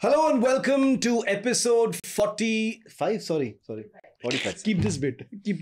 Hello and welcome to episode 45. Sorry, 45. Keep this bit.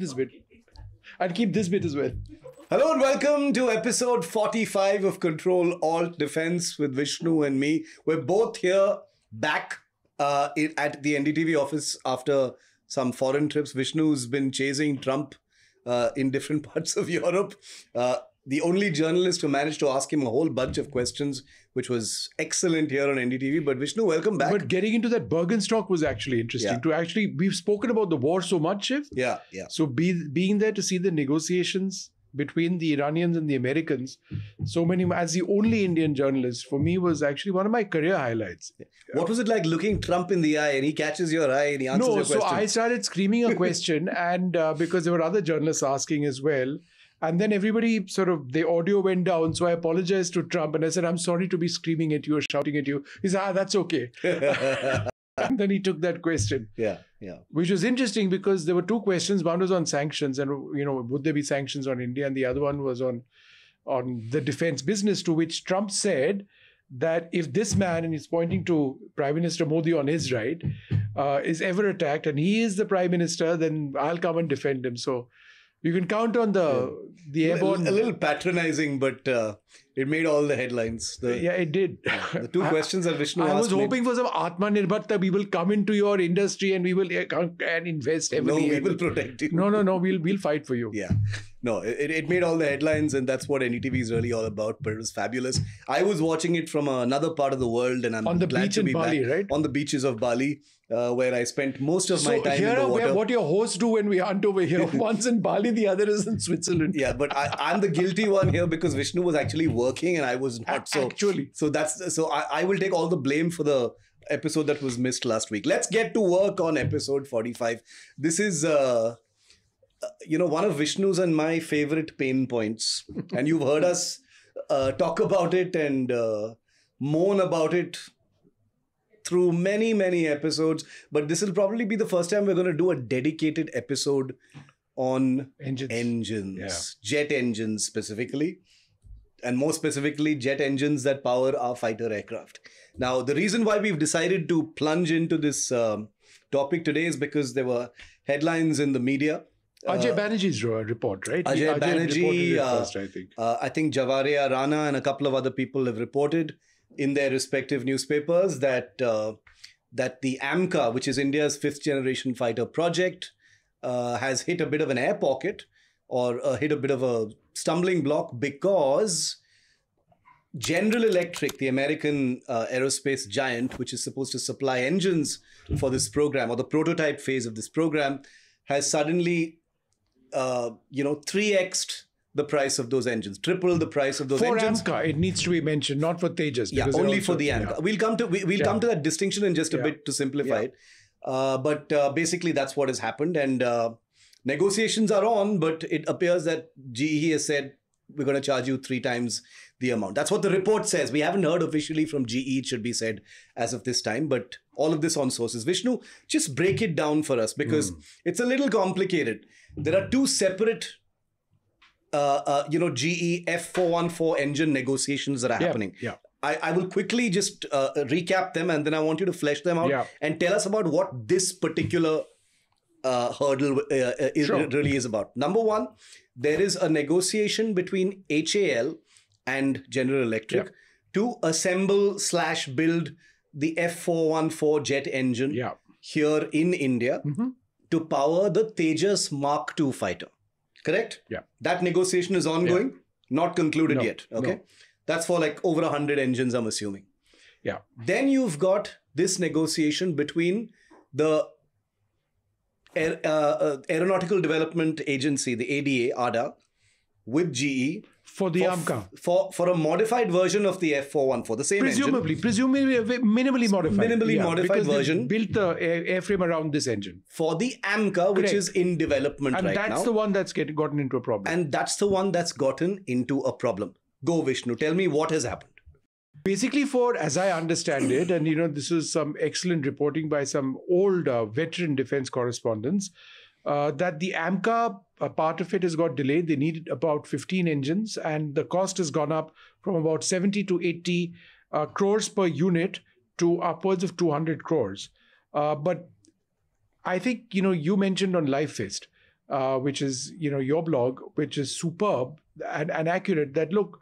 And keep this bit as well. Hello and welcome to episode 45 of Control Alt Defense with Vishnu and me. We're both here back at the NDTV office after some foreign trips. Vishnu's been chasing Trump in different parts of Europe. The only journalist who managed to ask him a whole bunch of questions, which was excellent here on NDTV. But Vishnu, welcome back. But getting into that Bergenstock was actually interesting. Yeah. We've spoken about the war so much, Shiv. Yeah. So being there to see the negotiations between the Iranians and the Americans, as the only Indian journalist, for me was actually one of my career highlights. What was it like looking Trump in the eye and he catches your eye and he answers your question? So I started screaming a question and because there were other journalists asking as well. And then everybody the audio went down. So I apologized to Trump and I said, I'm sorry to be screaming at you or shouting at you. He said, that's okay. And then he took that question. Yeah. Which was interesting because there were two questions. One was on sanctions and, would there be sanctions on India? And the other one was on the defense business, to which Trump said that if this man, and he's pointing to Prime Minister Modi on his right, is ever attacked and he is the Prime Minister, then I'll come and defend him. So you can count on the airborne. A little patronizing, but it made all the headlines. It did. The two questions that Vishnu asked. I was hoping for some Atmanirbharta. We will come into your industry and we will and invest heavily. No, we will protect you. No. We'll fight for you. Yeah. No, it made all the headlines, and that's what NDTV is really all about. But it was fabulous. I was watching it from another part of the world, and I'm on the glad beach to in be Bali, back right? On the beaches of Bali, where I spent most of my time in the water. What your hosts do when we aren't over here. One's in Bali, the other is in Switzerland. Yeah, but I'm the guilty one here because Vishnu was actually working and I was not. So actually, so I will take all the blame for the episode that was missed last week. Let's get to work on episode 45. This is one of Vishnu's and my favorite pain points, and you've heard us talk about it and moan about it through many episodes, but this will probably be the first time we're going to do a dedicated episode on engines. Jet engines specifically, and more specifically jet engines that power our fighter aircraft. Now, the reason why we've decided to plunge into this topic today is because there were headlines in the media. Ajay Banerjee's report, right? Ajay Banerjee, first, I think. I think Javaria Rana and a couple of other people have reported in their respective newspapers that the AMCA, which is India's fifth generation fighter project, has hit a bit of an air pocket or hit a bit of a stumbling block because General Electric, the American aerospace giant, which is supposed to supply engines for this program, or the prototype phase of this program, has suddenly 3x'd the price of those engines, triple the price of those engines. For AMCA, it needs to be mentioned, not for Tejas. Yeah, only for the AMCA. Yeah. We'll come to that distinction in just a bit to simplify it. But basically, that's what has happened. And negotiations are on, but it appears that GE has said, we're going to charge you 3 times the amount. That's what the report says. We haven't heard officially from GE, it should be said, as of this time. But all of this on sources. Vishnu, just break it down for us because it's a little complicated. There are 2 separate GE F414 engine negotiations that are happening. Yeah. I will quickly just recap them, and then I want you to flesh them out and tell us about what this particular hurdle really is about. Number one, there is a negotiation between HAL and General Electric to assemble/build the F414 jet engine here in India to power the Tejas Mark II fighter. Correct? Yeah. That negotiation is ongoing, not concluded yet. Okay. No. That's for like over 100 engines, I'm assuming. Yeah. Then you've got this negotiation between the Aeronautical Development Agency, the ADA, with GE. For the AMCA. For a modified version of the F414, the same engine. Presumably minimally modified. Minimally modified version. Built the airframe around this engine. For the AMCA, which is in development right now. And that's the one that's gotten into a problem. And that's the one that's gotten into a problem. Go, Vishnu. Tell me what has happened. Basically, as I understand it, and this is some excellent reporting by some old veteran defense correspondents, that the AMCA, part of it has got delayed. They needed about 15 engines, and the cost has gone up from about 70 to 80 crores per unit to upwards of 200 crores. But I think, you mentioned on LiveFist, which is, your blog, which is superb and accurate, that look,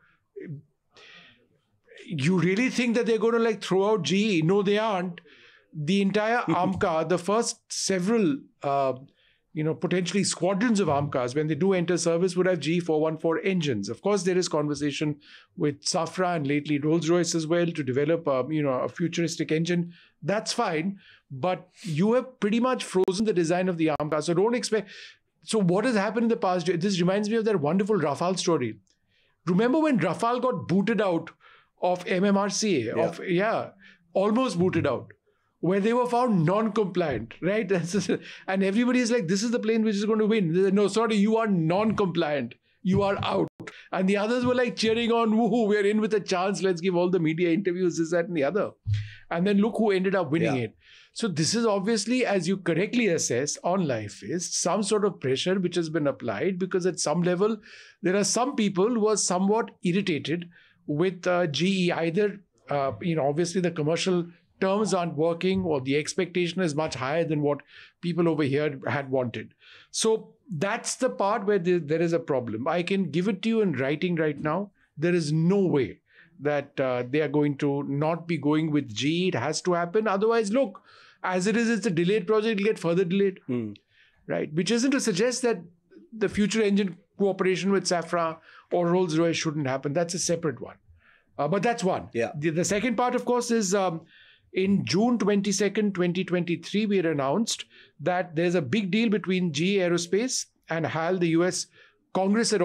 you really think that they're going to like throw out GE? No, they aren't. The entire AMCA, the first several, potentially squadrons of AMCAs, when they do enter service, would have GE414 engines. Of course, there is conversation with Safra and lately Rolls-Royce as well to develop, a futuristic engine. That's fine. But you have pretty much frozen the design of the AMCA. So don't expect... So what has happened in the past? This reminds me of that wonderful Rafale story. Remember when Rafale got booted out of MMRCA? Yeah. Almost booted out, where they were found non-compliant, right? And everybody is like, this is the plane which is going to win. They said, no, sorry, you are non-compliant. You are out. And the others were like cheering on, woohoo, we're in with a chance. Let's give all the media interviews, this, that, and the other. And then look who ended up winning it. So this is obviously, as you correctly assess on LiveFist, some sort of pressure which has been applied, because at some level, there are some people who are somewhat irritated with GE. Either, obviously the commercial terms aren't working, or the expectation is much higher than what people over here had wanted. So that's the part where there is a problem. I can give it to you in writing right now. There is no way that they are going to not be going with GE. It has to happen. Otherwise, look, as it is, it's a delayed project. It'll get further delayed, right? Which isn't to suggest that the future engine cooperation with Safra or Rolls-Royce shouldn't happen. That's a separate one. But that's one. Yeah. The second part, of course, is in June 22nd, 2023, we had announced that there's a big deal between GE Aerospace and HAL. The US Congress had